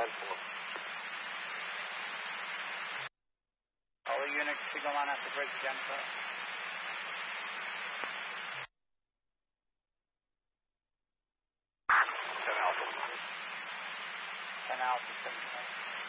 All units, signal on at the bridge, Jennifer. 10 Alpha. 10 Alpha, 7.